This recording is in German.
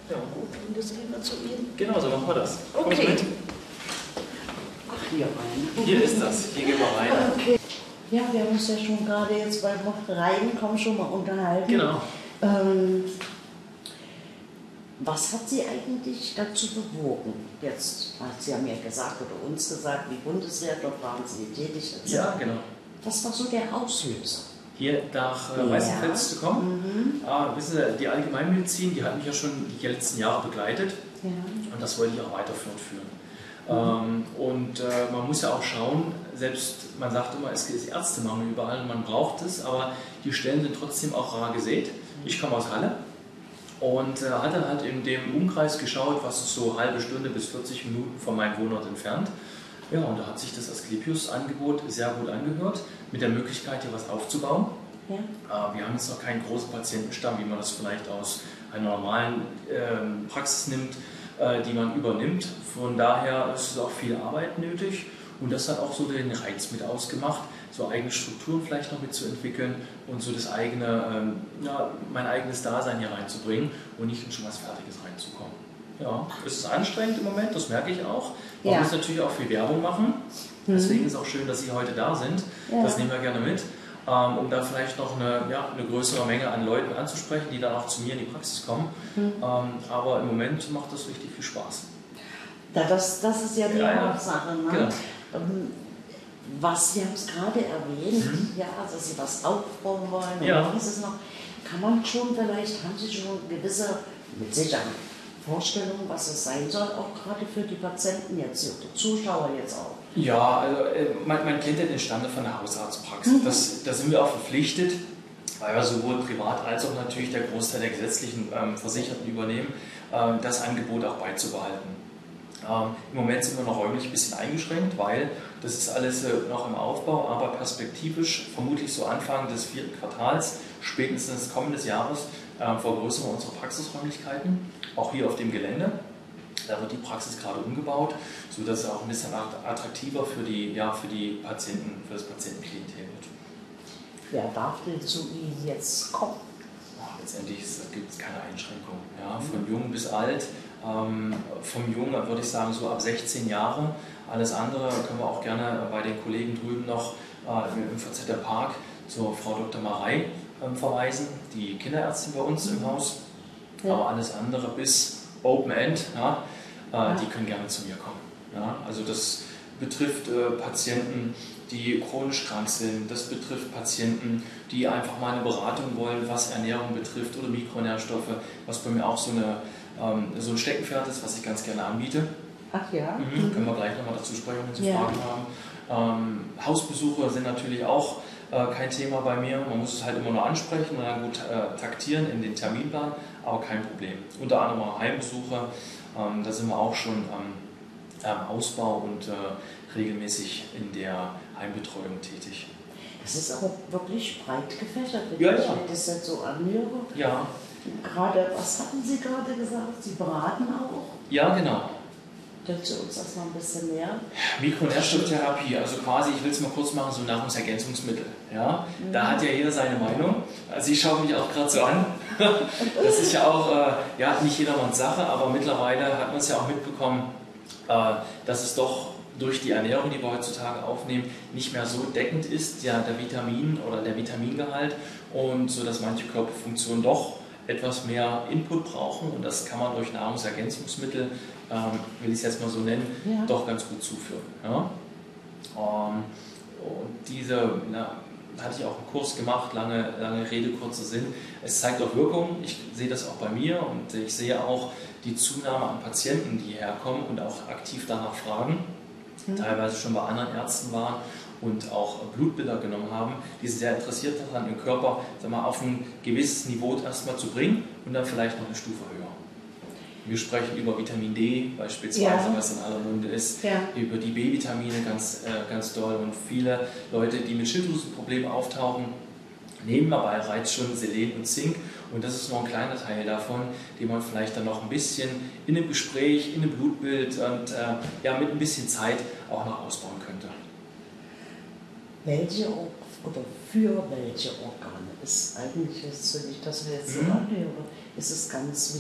Ja, gut. Und das gehen wir zu Ihnen. Genau, so machen wir das. Kommst Okay. mit? Ach, hier rein. Hier ist das. Hier gehen wir rein. Okay. Ja, wir haben uns ja schon gerade jetzt beim Reinkommen schon mal unterhalten. Genau. Was hat Sie eigentlich dazu bewogen? Jetzt, Sie haben ja gesagt oder uns gesagt, wie Bundeswehr, dort waren Sie tätig. Etc. Ja, genau. Was war so der Auslöser? Hier nach Weißenfels zu kommen. Wissen Sie, die Allgemeinmedizin, die hat mich ja schon die letzten Jahre begleitet. Ja. Und das wollte ich auch weiterführen. Man muss ja auch schauen, selbst man sagt immer, es ist Ärztemangel überall und man braucht es, aber die Stellen sind trotzdem auch rar gesät. Ich komme aus Halle und hatte halt in dem Umkreis geschaut, was ist so halbe Stunde bis 40 Minuten von meinem Wohnort entfernt. Ja, und da hat sich das Asklepios-Angebot sehr gut angehört, mit der Möglichkeit, hier was aufzubauen. Ja. Wir haben jetzt noch keinen großen Patientenstamm, wie man das vielleicht aus einer normalen Praxis nimmt, die man übernimmt. Von daher ist es auch viel Arbeit nötig und das hat auch so den Reiz mit ausgemacht, so eigene Strukturen vielleicht noch mitzuentwickeln und so das eigene, mein eigenes Dasein hier reinzubringen und nicht in schon was Fertiges reinzukommen. Ja, es ist anstrengend im Moment, das merke ich auch. Man muss natürlich auch viel Werbung machen. Deswegen ist es auch schön, dass Sie heute da sind. Ja. Das nehmen wir gerne mit, um da vielleicht noch eine größere Menge an Leuten anzusprechen, die dann auch zu mir in die Praxis kommen. Aber im Moment macht das richtig viel Spaß. Ja, das ist ja die Hauptsache. Ne? Genau. Sie haben es gerade erwähnt, also Sie was aufbauen wollen. Ja. Ist es noch, kann man schon vielleicht, haben Sie schon gewisse, mit Sicherheit, Vorstellungen, was es sein soll, auch gerade für die Patienten jetzt, die Zuschauer jetzt auch? Ja, also man kennt ja den Standard von der Hausarztpraxis. Da sind wir auch verpflichtet, weil wir sowohl privat als auch natürlich der Großteil der gesetzlichen Versicherten übernehmen, das Angebot auch beizubehalten. Im Moment sind wir noch räumlich ein bisschen eingeschränkt, weil das ist alles noch im Aufbau, aber perspektivisch, vermutlich so Anfang des 4. Quartals, spätestens kommendes Jahres, vergrößern wir unsere Praxisräumlichkeiten, auch hier auf dem Gelände. Da wird die Praxis gerade umgebaut, sodass es auch ein bisschen attraktiver für die Patienten, für das Patientenklientel wird. Wer darf denn zu Ihnen jetzt kommen? Letztendlich gibt es keine Einschränkung. Ja, von jung bis alt. Vom Jungen würde ich sagen so ab 16 Jahre. Alles andere können wir auch gerne bei den Kollegen drüben noch im VZ Park zur Frau Dr. Marei verweisen, die Kinderärztin bei uns im Haus. Ja. Aber alles andere bis Open End, die können gerne zu mir kommen. Ja, also das betrifft Patienten, die chronisch krank sind, das betrifft Patienten, die einfach mal eine Beratung wollen, was Ernährung betrifft oder Mikronährstoffe, was bei mir auch so ein Steckenpferd ist, was ich ganz gerne anbiete. Ach ja? Können wir gleich nochmal dazu sprechen, wenn Sie Fragen haben. Hausbesuche sind natürlich auch kein Thema bei mir. Man muss es halt immer nur ansprechen und dann gut taktieren in den Terminplan, aber kein Problem. Unter anderem auch Heimbesuche, da sind wir auch schon am Ausbau und regelmäßig in der Heimbetreuung tätig. Das ist auch wirklich breit gefächert, wenn ich das jetzt so anhöre. Ja. Gerade, was hatten Sie gerade gesagt? Sie beraten auch? Ja, genau. Können Sie uns das noch ein bisschen näher? Mikronährstofftherapie, also quasi, ich will es mal kurz machen, so Nahrungsergänzungsmittel. Ja? Da hat ja jeder seine Meinung. Also ich schaue mich auch gerade so an. Das ist ja auch nicht jedermanns Sache, aber mittlerweile hat man es ja auch mitbekommen, dass es doch durch die Ernährung, die wir heutzutage aufnehmen, nicht mehr so deckend ist, der Vitamin oder der Vitamingehalt, und so dass manche Körperfunktionen doch etwas mehr Input brauchen, und das kann man durch Nahrungsergänzungsmittel, will ich es jetzt mal so nennen, doch ganz gut zuführen. Ja? Und da hatte ich auch einen Kurs gemacht, lange Rede, kurzer Sinn. Es zeigt auch Wirkung, ich sehe das auch bei mir und ich sehe auch die Zunahme an Patienten, die hierher kommen und auch aktiv danach fragen, teilweise schon bei anderen Ärzten waren und auch Blutbilder genommen haben, die sind sehr interessiert daran, den Körper auf ein gewisses Niveau erstmal zu bringen und dann vielleicht noch eine Stufe höher. Wir sprechen über Vitamin D beispielsweise, was in aller Munde ist, über die B-Vitamine ganz doll, und viele Leute, die mit Schilddrüsenproblemen auftauchen, nehmen aber bereits schon Selen und Zink, und das ist nur ein kleiner Teil davon, den man vielleicht dann noch ein bisschen in einem Gespräch, in einem Blutbild und mit ein bisschen Zeit auch noch ausbauen könnte. Welche oder für welche Organe ist eigentlich, wenn ich das jetzt so anhöre, ist es ganz